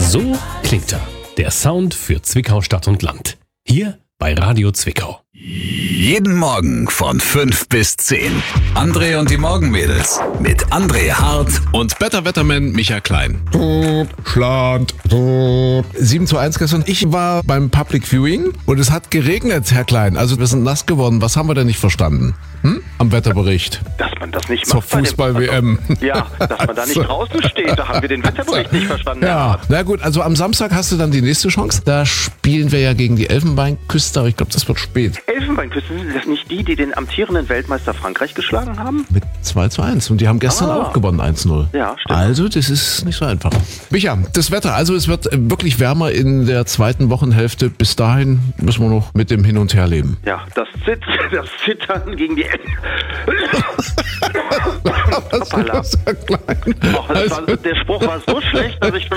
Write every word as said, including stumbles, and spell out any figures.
So klingt er. Der Sound für Zwickau Stadt und Land. Hier bei Radio Zwickau. Jeden Morgen von fünf bis zehn. André und die Morgenmädels mit André Hart und Better Wetterman Michael Klein. Schland. sieben zu eins gestern. Ich war beim Public Viewing und es hat geregnet, Herr Klein. Also wir sind nass geworden. Was haben wir denn nicht verstanden? Hm? Am Wetterbericht. Dass man das nicht Zur macht. bei dem- Fußball-W M. Ja, dass man da nicht draußen steht. Da haben wir den Wetterbericht nicht verstanden. Ja, na gut, also am Samstag hast du dann die nächste Chance. Da spielen wir ja gegen die Elfenbeinküste, aber ich glaube, das wird spät. Elfenbeinküste, sind das nicht die, die den amtierenden Weltmeister Frankreich geschlagen haben? Mit zwei zu eins. Und die haben gestern Ah. auch gewonnen, eins null. Ja, stimmt. Also, das ist nicht so einfach. Micha, das Wetter. Also, es wird wirklich wärmer in der zweiten Wochenhälfte. Bis dahin müssen wir noch mit dem Hin und Her leben. Ja, das, Zit das Zittern gegen die Elfen. Was ist los, Herr Klein? Och, das war, der Spruch war so schlecht, dass ich schon